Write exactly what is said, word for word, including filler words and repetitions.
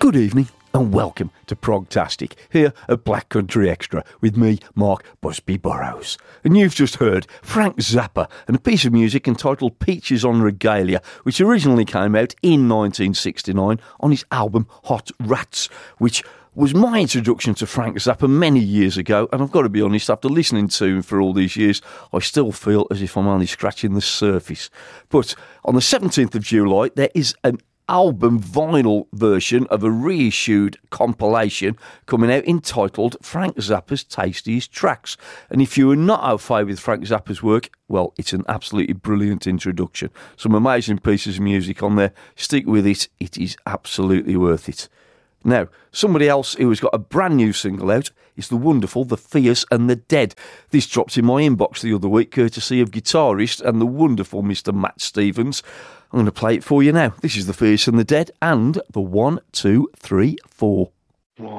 Good evening and welcome to Progtastic, here at Black Country Extra, with me, Mark Busby Burrows. And you've just heard Frank Zappa and a piece of music entitled Peaches on Regalia, which originally came out in nineteen sixty-nine on his album Hot Rats, which was my introduction to Frank Zappa many years ago, and I've got to be honest, after listening to him for all these years, I still feel as if I'm only scratching the surface. But on the seventeenth of July, there is an album vinyl version of a reissued compilation coming out entitled Frank Zappa's Tastiest Tracks. And if you are not au fait with Frank Zappa's work, well, it's an absolutely brilliant introduction. Some amazing pieces of music on there. Stick with it. It is absolutely worth it. Now, somebody else who has got a brand new single out is the wonderful The Fierce and the Dead. This dropped in my inbox the other week, courtesy of guitarist and the wonderful Mister Matt Stevens. I'm going to play it for you now. This is The Fierce and the Dead and the one, two, three, four.